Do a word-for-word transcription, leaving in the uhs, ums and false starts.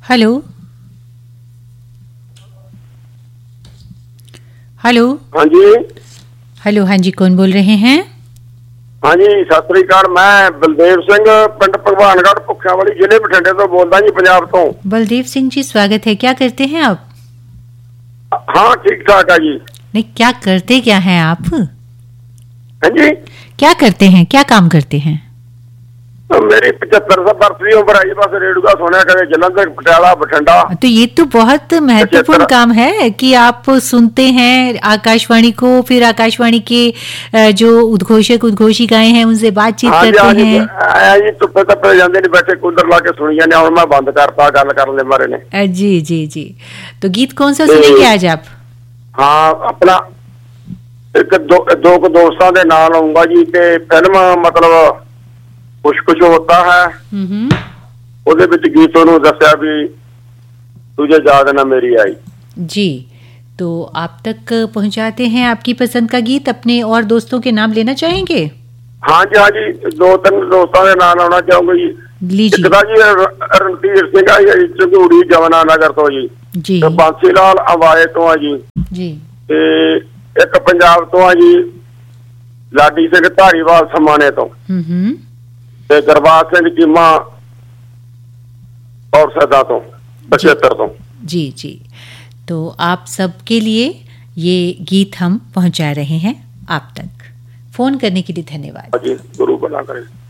Hello hello हाँ जी hello हाँ जी, कौन बोल रहे हैं? हाँ जी, सत श्री अकाल। मैं बलदेव सिंह पिंड भगवानगढ़ भुखिया वाली जिले बठिंडे तो बोलदा जी, पंजाब तो। बलदेव सिंह जी, स्वागत है। क्या करते हैं आप? हाँ ठीक ठाक है जी। नहीं, क्या करते क्या हैं आप? हाँ जी, क्या करते हैं, क्या काम करते हैं? तो मेरी पचहत्तर से बरस की उम्र आई, बस रेडियो का सुना करे जलंधर पटियाला बठिंडा। तो ये तो बहुत महत्वपूर्ण काम है कि आप सुनते हैं आकाशवाणी को, फिर आकाशवाणी के जो उद्घोषक उद्घोषिकाएं हैं उनसे बातचीत हाँ जी, करते हाँ जी, हैं। हाँ जी, धुप्पे धुप्पे जाते नहीं, बैठे कूलर ला के सुनी जाने। और मैं बंद करता गल करने मारे ने। अ, जी जी जी। तो गीत कौन सा सुनेंगे आज आप? हाँ, अपना एक दो दो को दोस्तों के नाल आऊंगा जी। ते फिल्म मतलब कुछ कुछ होता है, ਉਹਦੇ ਵਿੱਚ गीत ਨੂੰ ਦੱਸਿਆ भी तुझे याद ना मेरी आई। जी, तो आप तक पहुंचाते हैं आपकी पसंद का गीत। अपने और दोस्तों के नाम लेना चाहेंगे? हाँ जी, हाँ जी, दो तीन दोस्तों के नाम आना चाहूंगा जी। लीजिए। एक जी रणधीर सिंह है जी, झंगूड़ी जमुना नगर तो जी। जी। तो बांसी लाल अंबाए तो है जी। जी। ते एक पंजाब तो है जी, लाडी सिंह धारीवाल समाने तो। हम्म। ते गुरबाज सिंह चीमा और सदा तो पचहत्तर तो। जी जी। तो आप सबके लिए ये गीत हम पहुंचा रहे हैं आप तक। फोन करने के लिए धन्यवाद। जी, गुरु बना करे।